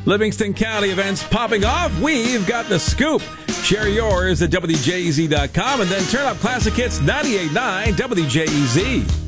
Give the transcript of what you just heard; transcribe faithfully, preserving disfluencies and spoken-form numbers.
Livingston County events popping off. We've got the scoop. Share yours at W J Z dot com and then turn up classic hits ninety-eight point nine W J Z.